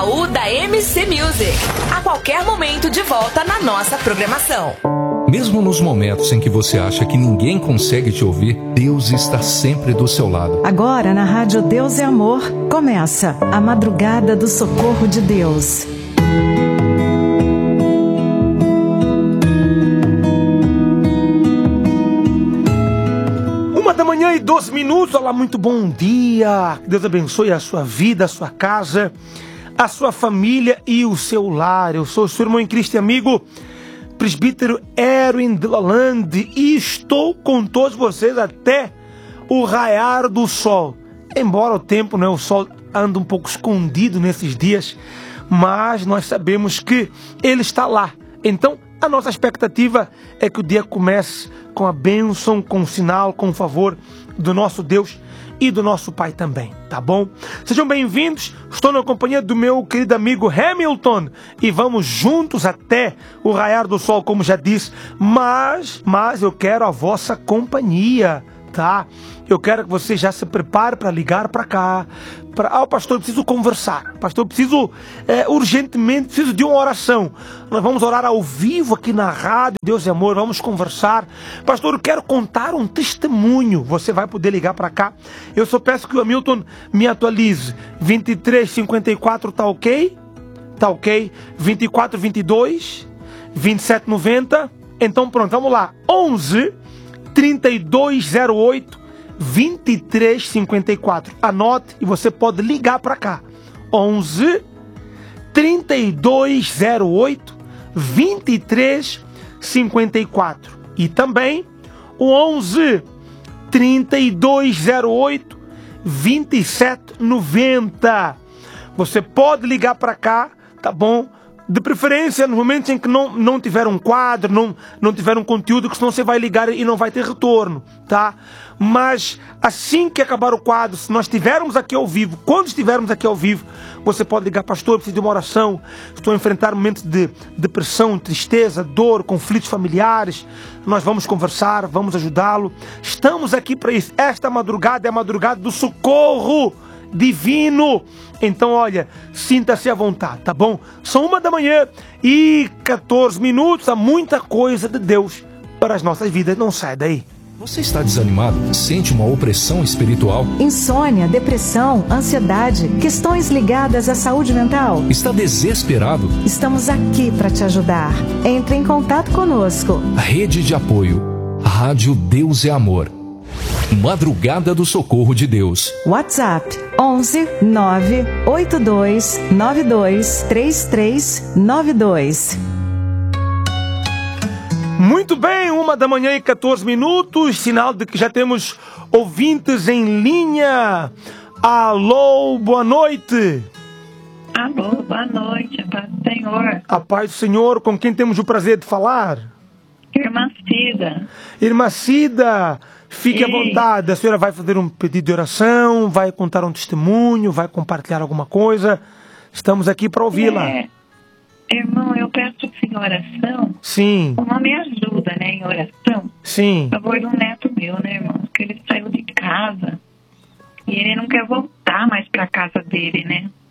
Baú da MC Music. A qualquer momento de volta na nossa programação. Mesmo nos momentos em que você acha que ninguém consegue te ouvir, Deus está sempre do seu lado. Agora na Rádio Deus é Amor, começa a Madrugada do Socorro de Deus. 1h12. Olá, muito bom dia. Que Deus abençoe a sua vida, a sua casa, a sua família e o seu lar. Eu sou o seu irmão em Cristo e amigo, presbítero Erwin de Lalande, e estou com todos vocês até o raiar do sol. Embora o tempo, o sol anda um pouco escondido nesses dias, mas nós sabemos que ele está lá. Então, a nossa expectativa é que o dia comece com a bênção, com o sinal, com o favor do nosso Deus e do nosso Pai também, tá bom? Sejam bem-vindos, estou na companhia do meu querido amigo Hamilton e vamos juntos até o raiar do sol, como já disse, mas eu quero a vossa companhia, tá? Eu quero que você já se prepare para ligar para cá. Pastor, eu preciso conversar. Pastor, eu preciso urgentemente, preciso de uma oração. Nós vamos orar ao vivo aqui na rádio Deus é Amor, vamos conversar. Pastor, eu quero contar um testemunho. Você vai poder ligar para cá. Eu só peço que o Hamilton me atualize. 2354 tá ok? Tá ok. 2422, 2790. Então pronto, vamos lá. 11 3208 2354. Anote e você pode ligar para cá. 11 3208 2354. E também o 11 3208 2790. Você pode ligar para cá, tá bom? De preferência, nos momentos em que não tiver um quadro, não tiver um conteúdo, que senão você vai ligar e não vai ter retorno, tá? Mas assim que acabar o quadro, se nós estivermos aqui ao vivo, quando estivermos aqui ao vivo, você pode ligar: pastor, eu preciso de uma oração, estou a enfrentar momentos de depressão, tristeza, dor, conflitos familiares. Nós vamos conversar, vamos ajudá-lo. Estamos aqui para isso. Esta madrugada é a madrugada do socorro divino. Então, olha, sinta-se à vontade, tá bom? São 1h14. Há muita coisa de Deus para as nossas vidas. Não sai daí. Você está desanimado? Sente uma opressão espiritual? Insônia, depressão, ansiedade, questões ligadas à saúde mental? Está desesperado? Estamos aqui para te ajudar. Entre em contato conosco. Rede de apoio. Rádio Deus é Amor. Madrugada do Socorro de Deus. WhatsApp 11 982 92 3392. Muito bem, 1h14, sinal de que já temos ouvintes em linha. Alô, boa noite. Alô, boa noite, a paz do Senhor. A paz do Senhor, com quem temos o prazer de falar? Irmã Cida. Irmã Cida, fique à vontade. A senhora vai fazer um pedido de oração, vai contar um testemunho, vai compartilhar alguma coisa. Estamos aqui para ouvi-la. Irmão, eu peço em oração. Sim. O nome ajuda, em oração. Sim. A favor de um neto meu, irmão? Que ele saiu de casa e ele não quer voltar mais para a casa dele,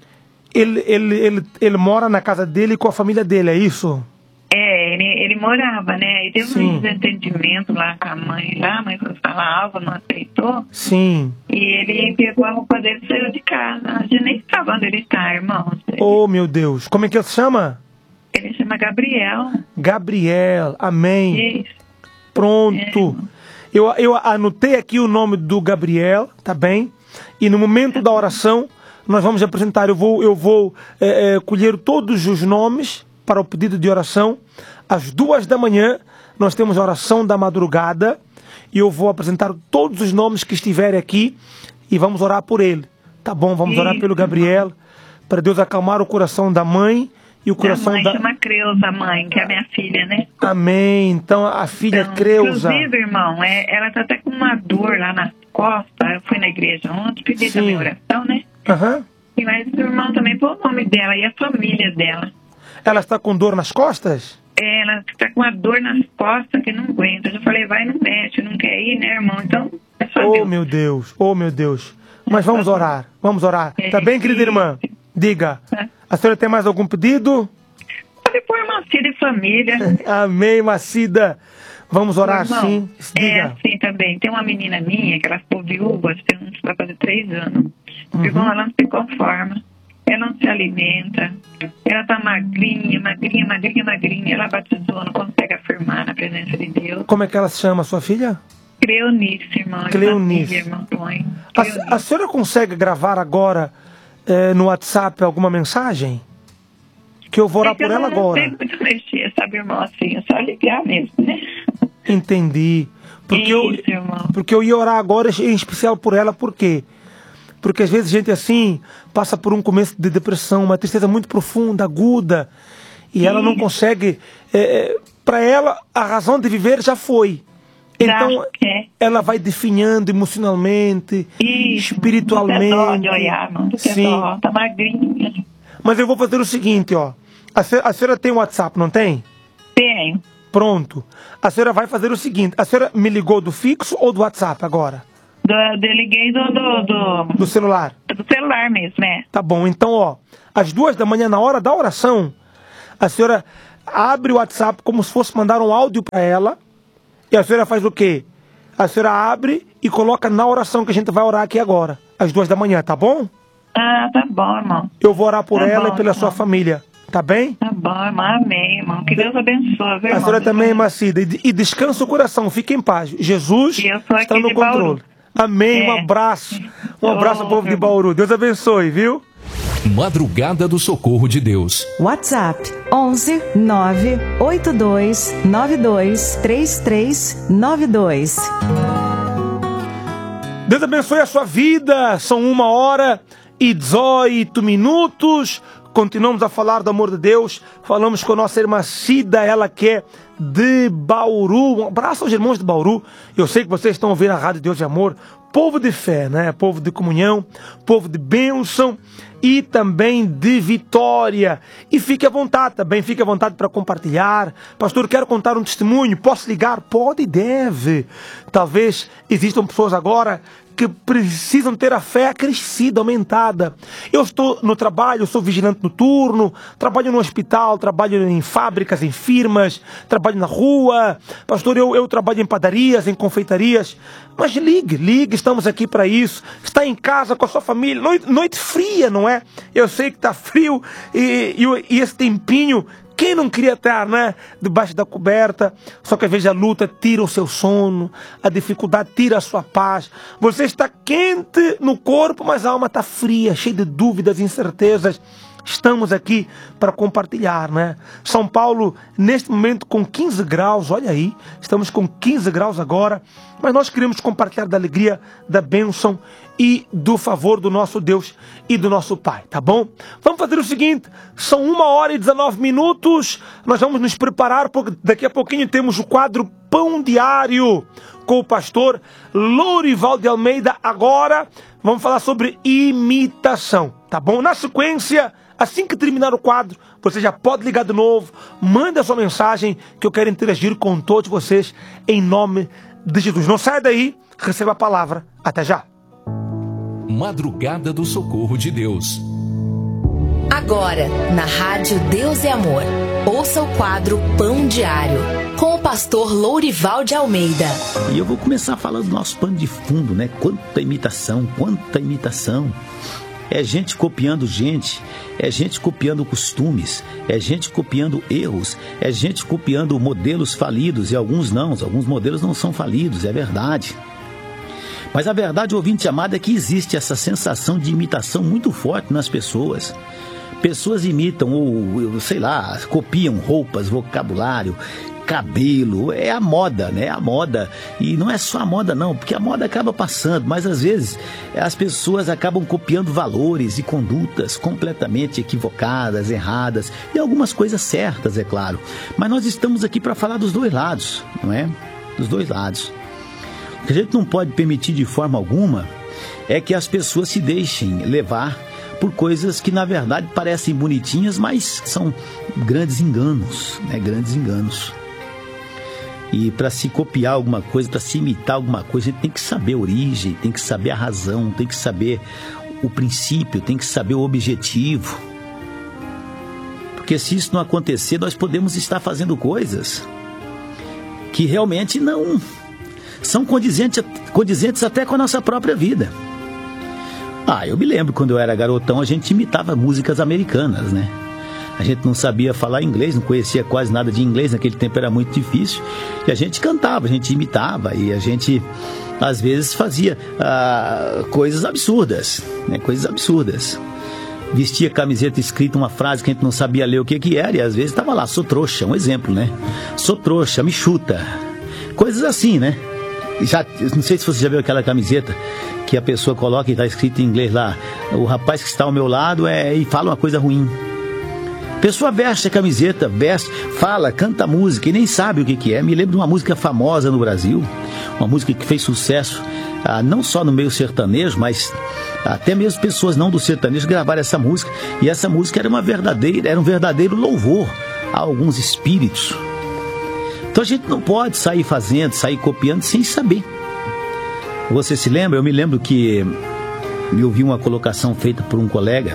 Ele mora na casa dele com a família dele, é isso? Ele morava, E teve um desentendimento lá com a mãe, a mãe falava, não aceitou. Sim. E ele pegou a roupa dele e saiu de casa. A gente nem sabe onde ele está, irmão. Oh, meu Deus. Como é que ele se chama? Ele chama Gabriel. Gabriel, amém. Isso. Pronto. Eu anotei aqui o nome do Gabriel, tá bem? E no momento da oração, nós vamos apresentar, eu vou colher todos os nomes para o pedido de oração. Às 2h nós temos a oração da madrugada e eu vou apresentar todos os nomes que estiverem aqui e vamos orar por ele, tá bom? Vamos orar pelo Gabriel, para Deus acalmar o coração da mãe e o coração da mãe. Chama Creuza, a mãe, que é a minha filha, Amém. Então a filha Creuza. Inclusive, irmão, ela está até com uma dor lá nas costas. Eu fui na igreja ontem, pedi também oração, Aham. E mas o irmão também pôs o nome dela e a família dela. Ela está com dor nas costas? Ela está com uma dor nas costas que não aguenta. Eu já falei, vai no médico, não quer ir, irmão? Então, é só Deus. Meu Deus. Mas vamos orar. Tá bem, querida irmã? Diga. A senhora tem mais algum pedido? Pode pôr Macida e família. Amém, Macida. Vamos orar Irmão, sim. É assim também. Tem uma menina minha que ela ficou viúva, vai fazer 3 anos. Irmão, ela não se conforma. Ela não se alimenta. Ela tá magrinha. Ela batizou, não consegue afirmar na presença de Deus. Como é que ela se chama, sua filha? Cleonice, irmão. Cleonice. Irmão, A senhora consegue gravar agora no WhatsApp alguma mensagem? Que eu vou orar por ela agora. Eu não sei muito mexer, sabe, irmão? Assim, é só ligar mesmo, né? Entendi. Porque eu ia orar agora em especial por ela, por quê? Porque às vezes a gente assim passa por um começo de depressão, uma tristeza muito profunda, aguda, e ela não consegue. Para ela, a razão de viver já foi. Então, ela vai definhando emocionalmente, espiritualmente. Dó de olhar, não. Sim. Dó, tá magrinha. Mas eu vou fazer o seguinte, ó. A senhora tem WhatsApp, não tem? Tenho. Pronto. A senhora vai fazer o seguinte. A senhora me ligou do fixo ou do WhatsApp agora? Liguei do celular. Do celular mesmo, né? Tá bom. Então, ó. Às 2 da manhã, na hora da oração, a senhora abre o WhatsApp como se fosse mandar um áudio para ela. E a senhora faz o quê? A senhora abre e coloca na oração que a gente vai orar aqui agora. Às 2 da manhã, tá bom? Ah, tá bom, irmão. Eu vou orar por ela e pela sua família. Tá bem? Tá bom, irmão. Amém, irmão. Que Deus abençoe, viu, A senhora também, Macida. E descansa o coração. Fique em paz. Jesus está no controle. Amém. Um abraço. Um abraço ao povo de Bauru. Deus abençoe, viu? Madrugada do Socorro de Deus. WhatsApp 11 982 92 3392. Deus abençoe a sua vida. São 1h18. Continuamos a falar do amor de Deus. Falamos com a nossa irmã Cida, ela que é de Bauru. Um abraço aos irmãos de Bauru. Eu sei que vocês estão ouvindo a Rádio Deus de Amor. Povo de fé, né? Povo de comunhão, povo de bênção e também de vitória. E fique à vontade também, fique à vontade para compartilhar. Pastor, quero contar um testemunho. Posso ligar? Pode e deve. Talvez existam pessoas agora que precisam ter a fé acrescida, aumentada. Eu estou no trabalho, eu sou vigilante noturno, trabalho no hospital, trabalho em fábricas, em firmas, trabalho na rua. Pastor, eu trabalho em padarias, em confeitarias. Mas ligue, estamos aqui para isso. Está em casa com a sua família, noite fria, não é? Eu sei que está frio e esse tempinho, quem não queria estar, né, debaixo da coberta? Só que às vezes a luta tira o seu sono, a dificuldade tira a sua paz. Você está quente no corpo, mas a alma está fria, cheia de dúvidas, incertezas. Estamos aqui para compartilhar, né? São Paulo, neste momento, com 15 graus, olha aí, estamos com 15 graus agora, mas nós queremos compartilhar da alegria, da bênção e do favor do nosso Deus e do nosso Pai, tá bom? Vamos fazer o seguinte, são 1h19, nós vamos nos preparar, porque daqui a pouquinho temos o quadro Pão Diário com o pastor Lourival de Almeida. Agora vamos falar sobre imitação, tá bom? Na sequência, assim que terminar o quadro, você já pode ligar de novo, manda a sua mensagem que eu quero interagir com todos vocês em nome de Jesus. Não saia daí, receba a palavra. Até já. Madrugada do Socorro de Deus. Agora, na Rádio Deus é Amor, ouça o quadro Pão Diário, com o pastor Lourival de Almeida. E eu vou começar falando do nosso pano de fundo, né? Quanta imitação. É gente copiando gente, é gente copiando costumes, é gente copiando erros, é gente copiando modelos falidos, e alguns modelos não são falidos, é verdade. Mas a verdade, ouvinte amado, é que existe essa sensação de imitação muito forte nas pessoas. Pessoas imitam ou, sei lá, copiam roupas, vocabulário, cabelo, é a moda, né? A moda. E não é só a moda não, porque a moda acaba passando, mas às vezes as pessoas acabam copiando valores e condutas completamente equivocadas, erradas, e algumas coisas certas, é claro. Mas nós estamos aqui para falar dos dois lados, não é? Dos dois lados. O que a gente não pode permitir de forma alguma é que as pessoas se deixem levar por coisas que na verdade parecem bonitinhas, mas são grandes enganos, né? Grandes enganos. E para se copiar alguma coisa, para se imitar alguma coisa, a gente tem que saber a origem, tem que saber a razão, tem que saber o princípio, tem que saber o objetivo. Porque se isso não acontecer, nós podemos estar fazendo coisas que realmente não são condizentes até com a nossa própria vida. Eu me lembro quando eu era garotão, a gente imitava músicas americanas, né? A gente não sabia falar inglês, não conhecia quase nada de inglês, naquele tempo era muito difícil. E a gente cantava, a gente imitava e a gente, às vezes, fazia coisas absurdas, né? Coisas absurdas. Vestia camiseta escrita uma frase que a gente não sabia ler o que era e às vezes estava lá, sou trouxa, um exemplo, né? Sou trouxa, me chuta. Coisas assim, né? Não sei se você já viu aquela camiseta que a pessoa coloca e está escrito em inglês lá, o rapaz que está ao meu lado e fala uma coisa ruim. A pessoa veste a camiseta, fala, canta música e nem sabe o que é. Me lembro de uma música famosa no Brasil, uma música que fez sucesso, não só no meio sertanejo, mas até mesmo pessoas não do sertanejo gravaram essa música. E essa música era um verdadeiro louvor a alguns espíritos. Então a gente não pode sair copiando sem saber. Você se lembra? Eu me lembro que eu vi uma colocação feita por um colega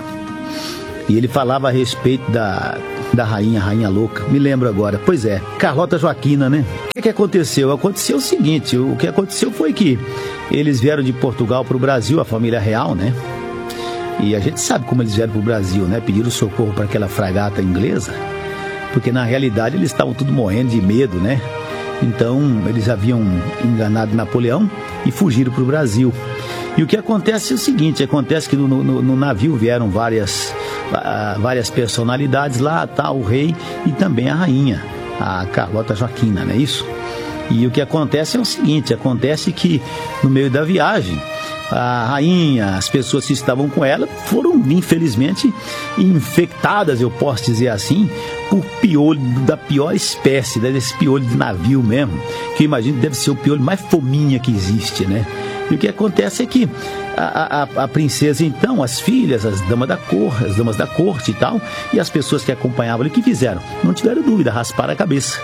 e ele falava a respeito da rainha louca. Me lembro agora. Pois é, Carlota Joaquina, né? O que aconteceu? Aconteceu o seguinte, o que aconteceu foi que eles vieram de Portugal para o Brasil, a família real, né? E a gente sabe como eles vieram para o Brasil, né? Pediram socorro para aquela fragata inglesa, porque na realidade eles estavam tudo morrendo de medo, né? Então eles haviam enganado Napoleão e fugiram para o Brasil. E o que acontece é o seguinte, acontece que no navio vieram várias personalidades lá, o rei e também a rainha, a Carlota Joaquina, não é isso? E o que acontece é o seguinte, acontece que no meio da viagem, a rainha, as pessoas que estavam com ela foram, infelizmente, infectadas, eu posso dizer assim, por piolho da pior espécie, desse piolho de navio mesmo, que eu imagino que deve ser o piolho mais fominha que existe, né? E o que acontece é que a princesa, então, as filhas, as damas da corte e tal, e as pessoas que acompanhavam ali, o que fizeram? Não tiveram dúvida, rasparam a cabeça.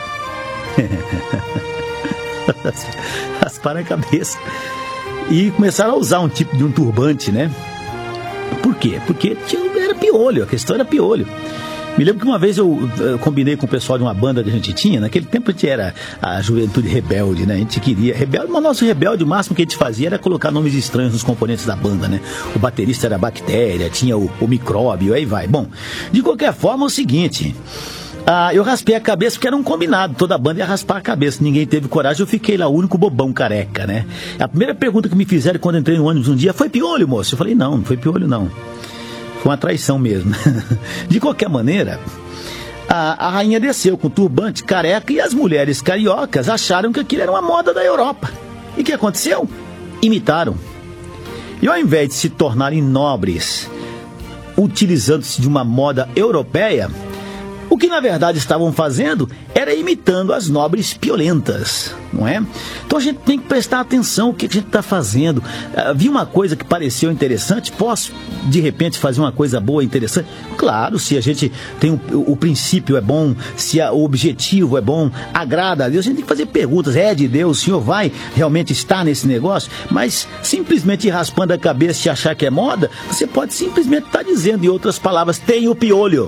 Rasparam a cabeça. E começaram a usar um tipo de um turbante, né? Por quê? Porque era piolho, a questão era piolho. Me lembro que uma vez eu combinei com o pessoal de uma banda que a gente tinha. Naquele tempo a gente era a juventude rebelde, né? A gente queria rebelde, mas nosso rebelde, o máximo que a gente fazia era colocar nomes estranhos nos componentes da banda, né? O baterista era bactéria, tinha o micróbio, aí vai. Bom, de qualquer forma é o seguinte... eu raspei a cabeça porque era um combinado, toda a banda ia raspar a cabeça, ninguém teve coragem, eu fiquei lá, o único bobão careca, né? A primeira pergunta que me fizeram quando entrei no ônibus um dia, foi piolho, moço? Eu falei, não foi piolho não, foi uma traição mesmo. De qualquer maneira, a rainha desceu com turbante, careca, e as mulheres cariocas acharam que aquilo era uma moda da Europa. E o que aconteceu? Imitaram. E ao invés de se tornarem nobres, utilizando-se de uma moda europeia, o que na verdade estavam fazendo era imitando as nobres piolentas, não é? Então a gente tem que prestar atenção no que a gente está fazendo. Vi uma coisa que pareceu interessante, posso de repente fazer uma coisa boa, interessante? Claro, se a gente tem o princípio é bom, se o objetivo é bom, agrada a Deus, a gente tem que fazer perguntas, é de Deus, o Senhor vai realmente estar nesse negócio? Mas simplesmente raspando a cabeça e achar que é moda, você pode simplesmente estar dizendo, em outras palavras, tem o piolho.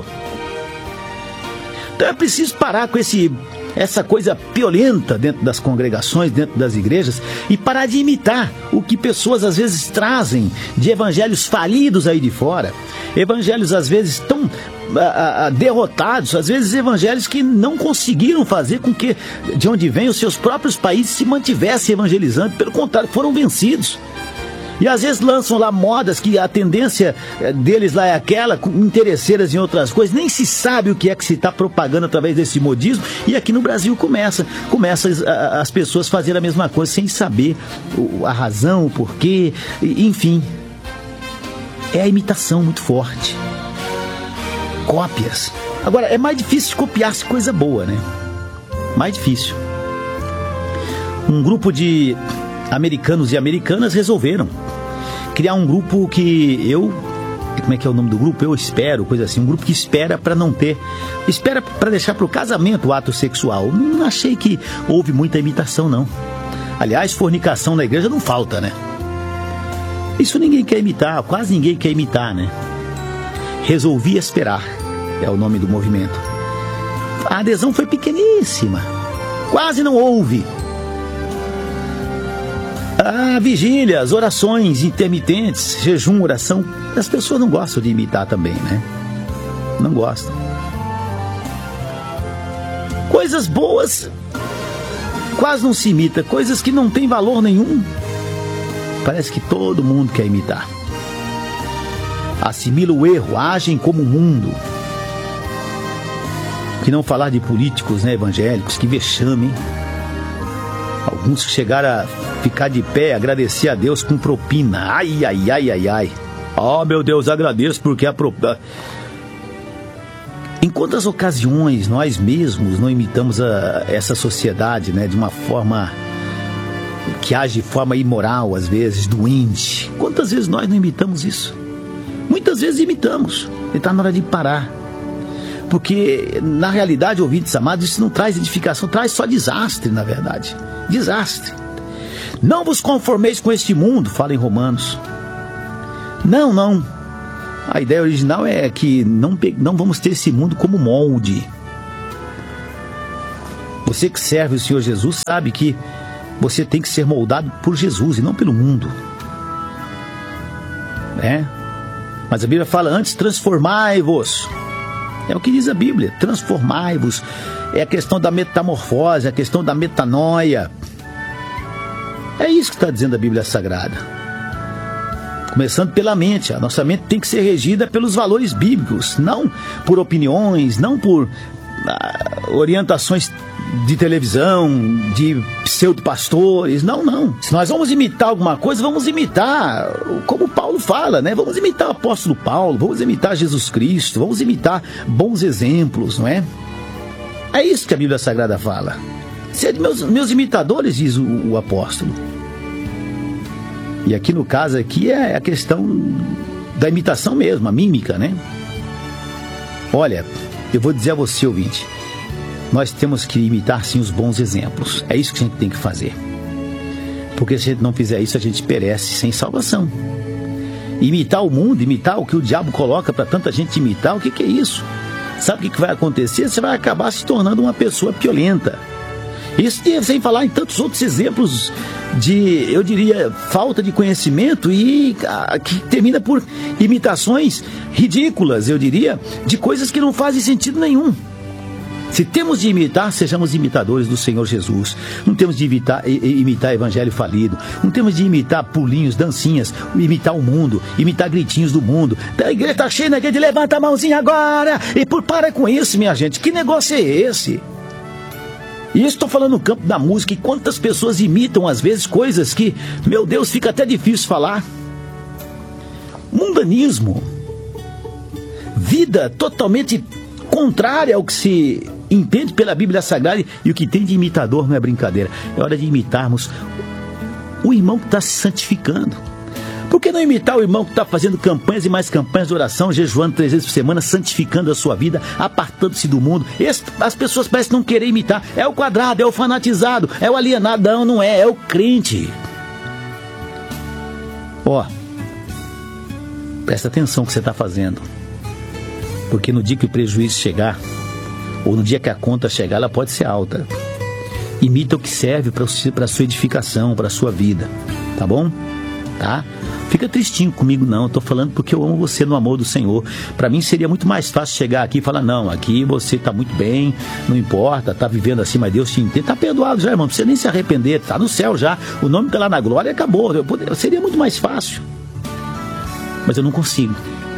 Então é preciso parar com essa coisa piolenta dentro das congregações, dentro das igrejas, e parar de imitar o que pessoas às vezes trazem de evangelhos falidos aí de fora, evangelhos às vezes tão derrotados, às vezes evangelhos que não conseguiram fazer com que de onde vêm os seus próprios países se mantivessem evangelizando, pelo contrário, foram vencidos. E às vezes lançam lá modas que a tendência deles lá é aquela, interesseiras em outras coisas, nem se sabe o que é que se está propagando através desse modismo, e aqui no Brasil começa as pessoas fazerem a mesma coisa sem saber a razão, o porquê, enfim. É a imitação muito forte. Cópias. Agora, é mais difícil copiar-se coisa boa, né? Mais difícil. Um grupo de americanos e americanas resolveram criar um grupo que como é que é o nome do grupo? Eu espero, coisa assim, um grupo que espera para deixar para o casamento o ato sexual. Não achei que houve muita imitação, não. Aliás, fornicação na igreja não falta, né? Isso ninguém quer imitar, quase ninguém quer imitar, né? Resolvi esperar. é o nome do movimento. A adesão foi pequeníssima, quase não houve. Vigílias, orações intermitentes, jejum, oração, as pessoas não gostam de imitar também, né? Não gostam. Coisas boas quase não se imita, coisas que não têm valor nenhum, parece que todo mundo quer imitar. Assimila o erro, agem como o mundo. Que não falar de políticos, né, evangélicos, que vexame, hein? Alguns que chegaram a ficar de pé, agradecer a Deus com propina. Ai, ai, ai, ai, ai. Oh, meu Deus, agradeço porque a propina... Em quantas ocasiões nós mesmos não imitamos essa sociedade, né, de uma forma que age de forma imoral, às vezes, doente? Quantas vezes nós não imitamos isso? Muitas vezes imitamos. E está na hora de parar. Porque, na realidade, ouvintes amados, isso não traz edificação, traz só desastre, na verdade. Desastre. Não vos conformeis com este mundo, fala em Romanos. Não. A ideia original é que não vamos ter esse mundo como molde. Você que serve o Senhor Jesus sabe que você tem que ser moldado por Jesus e não pelo mundo, né? Mas a Bíblia fala antes, transformai-vos. É o que diz a Bíblia, transformai-vos. É a questão da metamorfose, a questão da metanoia. É isso que está dizendo a Bíblia Sagrada. Começando pela mente. A nossa mente tem que ser regida pelos valores bíblicos, não por opiniões, não por orientações de televisão, de pseudo-pastores. Não. Se nós vamos imitar alguma coisa, vamos imitar, como Paulo fala, né? Vamos imitar o apóstolo Paulo, vamos imitar Jesus Cristo, vamos imitar bons exemplos, não é? É isso que a Bíblia Sagrada fala. Sede meus imitadores, diz o apóstolo. E aqui no caso aqui é a questão da imitação mesmo, a mímica, né? Olha, eu vou dizer a você, ouvinte, nós temos que imitar sim os bons exemplos. É isso que a gente tem que fazer. Porque se a gente não fizer isso, a gente perece sem salvação. Imitar o mundo, imitar o que o diabo coloca para tanta gente imitar, o que é isso? Sabe o que vai acontecer? Você vai acabar se tornando uma pessoa violenta. Isso sem falar em tantos outros exemplos de, eu diria, falta de conhecimento e que termina por imitações ridículas, eu diria, de coisas que não fazem sentido nenhum. Se temos de imitar, sejamos imitadores do Senhor Jesus. Não temos de imitar evangelho falido. Não temos de imitar pulinhos, dancinhas, imitar o mundo, imitar gritinhos do mundo. A igreja está cheia, na igreja, levanta a mãozinha agora. E para com isso, minha gente. Que negócio é esse? E isso estou falando no campo da música. E quantas pessoas imitam, às vezes, coisas que, meu Deus, fica até difícil falar. Mundanismo. Vida totalmente contrária ao que se entende pela Bíblia Sagrada. E o que tem de imitador não é brincadeira. É hora de imitarmos o irmão que está se santificando. Por que não imitar o irmão que está fazendo campanhas e mais campanhas de oração, jejuando 3 vezes por semana, santificando a sua vida, apartando-se do mundo? As pessoas parecem não querer imitar. É o quadrado, é o fanatizado, é o alienado. Não é, é o crente. Presta atenção no que você está fazendo. Porque no dia que o prejuízo chegar, ou no dia que a conta chegar, ela pode ser alta. Imita o que serve para a sua edificação, para a sua vida. Tá bom? Tá? Fica tristinho comigo não, eu tô falando porque eu amo você no amor do Senhor. Para mim seria muito mais fácil chegar aqui e falar, não, aqui você tá muito bem, não importa, tá vivendo assim, mas Deus te entende, tá perdoado já, irmão, não precisa nem se arrepender, tá no céu já, o nome tá lá na glória, acabou, seria muito mais fácil. Mas eu não consigo.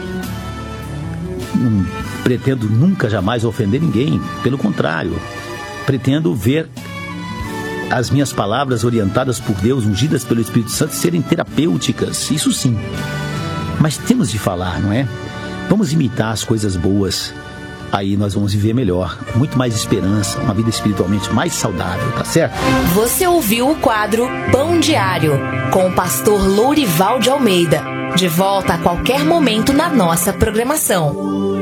Não pretendo nunca, jamais ofender ninguém, pelo contrário, pretendo ver as minhas palavras orientadas por Deus, ungidas pelo Espírito Santo, serem terapêuticas, isso sim. Mas temos de falar, não é? Vamos imitar as coisas boas. Aí nós vamos viver melhor, com muito mais esperança, uma vida espiritualmente mais saudável, tá certo? Você ouviu o quadro Pão Diário, com o pastor Lourival de Almeida. De volta a qualquer momento na nossa programação.